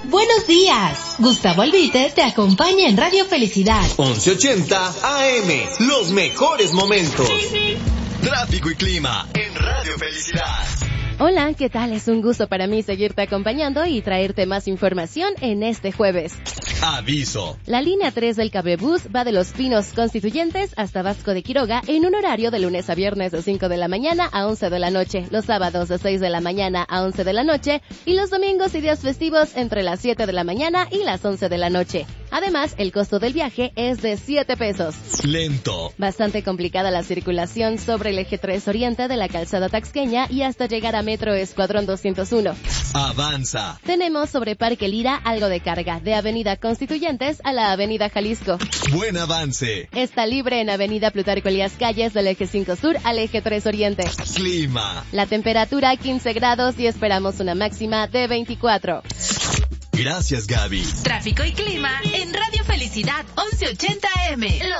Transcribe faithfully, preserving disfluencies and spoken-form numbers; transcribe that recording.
Buenos días. Gustavo Albite te acompaña en Radio Felicidad. once ochenta A M. Los mejores momentos. Tráfico y clima en Radio Felicidad. Hola, ¿qué tal? Es un gusto para mí seguirte acompañando y traerte más información en este jueves. Aviso. La línea tres del Cablebús va de Los Pinos Constituyentes hasta Vasco de Quiroga en un horario de lunes a viernes de cinco de la mañana a once de la noche, los sábados de seis de la mañana a once de la noche y los domingos y días festivos entre las siete de la mañana y las once de la noche. Además, el costo del viaje es de siete pesos. Lento. Bastante complicada la circulación sobre el eje tres Oriente de la calzada Taxqueña y hasta llegar a Metro Escuadrón doscientos uno. Avanza. Tenemos sobre Parque Lira algo de carga, de Avenida Constituyentes a la Avenida Jalisco. Buen avance. Está libre en Avenida Plutarco Elías Calles del eje cinco Sur al eje tres Oriente. Clima. La temperatura quince grados y esperamos una máxima de veinticuatro. Gracias, Gaby. Tráfico y clima en Radio Felicidad once ochenta A M. Los